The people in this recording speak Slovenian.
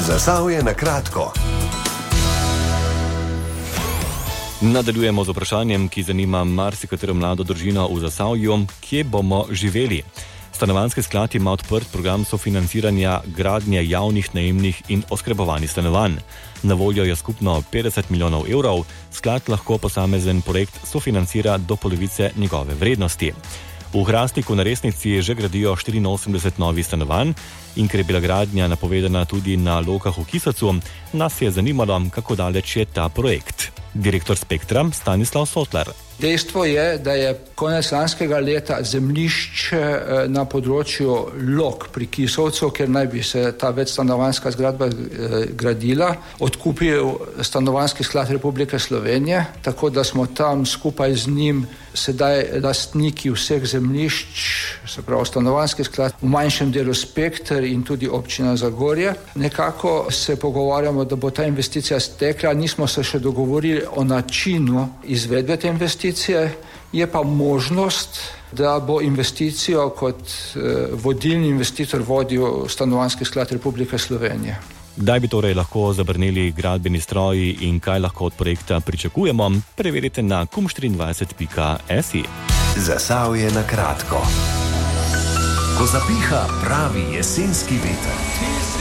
Zasavje na kratko. Nadaljujemo z vprašanjem, ki zanima marsikatero mlado družino v Zasavju, kje bomo živeli. Stanovanjski sklad ima odprt program sofinanciranja gradnje javnih najemnih in oskrbovanih stanovanj. Na voljo je skupno 50 milijonov evrov, sklad lahko posamezen projekt sofinancira do polovice njegove vrednosti. V Hrastniku na Resnici že gradijo 84 novih stanovanj in ker je bila gradnja napovedana tudi na Lokah v Kisacu, nas je zanimalo, kako daleč je ta projekt. Direktor Spektra Stanislav Sotlar. Dejstvo je, da je konec lanskega leta zemljišče na področju Lok pri Kisovcu, kjer naj bi se ta večstanovanjska zgradba gradila, odkupil Stanovanjski sklad Republike Slovenije, tako da smo tam skupaj z njim sedaj lastniki vseh zemljišč, se pravi Stanovanjski sklad, v manjšem delu Spekter in tudi občina Zagorje. Nekako se pogovarjamo, da bo ta investicija stekla, nismo se še dogovorili o načinu izvedbe te investicije, je pa možnost, da bo investicijo kot vodilni investitor vodil Stanovanjski sklad Republike Slovenije. Kdaj bi torej lahko zabrneli gradbeni stroji in kaj lahko od projekta pričakujemo, preverite na kum24.si. Zasavje na kratko. Ko zapiha pravi jesenski veter.